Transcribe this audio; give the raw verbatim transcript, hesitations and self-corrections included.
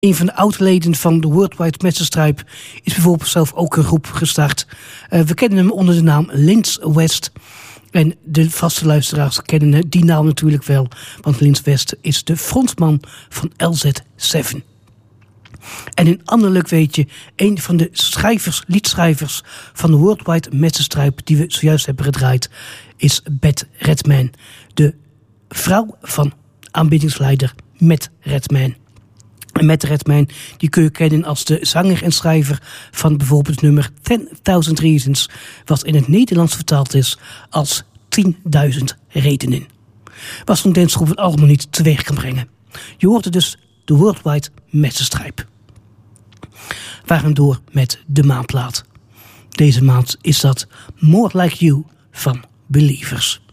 Een van de oud-leden van de Worldwide Metsenstripe is bijvoorbeeld zelf ook een groep gestart. Uh, we kennen hem onder de naam Lince West. En de vaste luisteraars kennen die naam natuurlijk wel, want Lince West is de frontman van L Z zeven. En een ander leuk weetje, een van de schrijvers, liedschrijvers van de Worldwide Metsenstripe die we zojuist hebben gedraaid, is Beth Redman, de vrouw van aanbiddingsleider Matt Redman. En Matt Redman, die kun je kennen als de zanger en schrijver van bijvoorbeeld het nummer tenduizend Reasons, wat in het Nederlands vertaald is als tienduizend redenen. Wat zo'n dancegroep het allemaal niet teweeg kan brengen. Je hoorde dus de Worldwide Metsenstripe. We gaan door met de maandplaat. Deze maand is dat More Like You van Believers.